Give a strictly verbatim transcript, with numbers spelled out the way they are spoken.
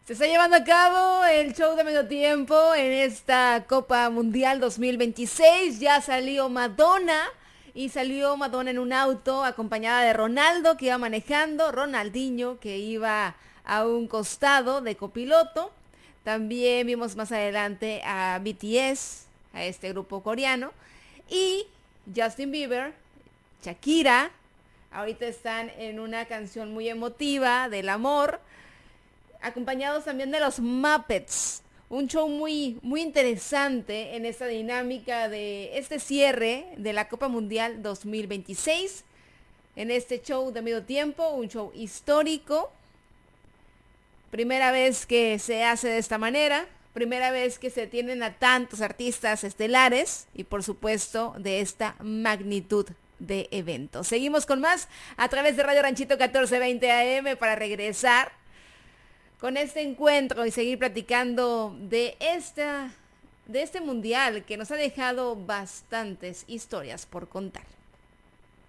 Se está llevando a cabo el show de medio tiempo en esta Copa Mundial dos mil veintiséis. Ya salió Madonna y salió Madonna en un auto acompañada de Ronaldo, que iba manejando, Ronaldinho, que iba a un costado de copiloto. También vimos más adelante a B T S, a este grupo coreano, y Justin Bieber, Shakira. Ahorita están en una canción muy emotiva del amor, acompañados también de los Muppets. Un show muy, muy interesante en esta dinámica de este cierre de la Copa Mundial dos mil veintiséis. En este show de medio tiempo, un show histórico. Primera vez que se hace de esta manera. Primera vez que se tienen a tantos artistas estelares y por supuesto de esta magnitud de eventos. Seguimos con más a través de Radio Ranchito catorce veinte A M para regresar con este encuentro y seguir platicando de esta, de este mundial que nos ha dejado bastantes historias por contar.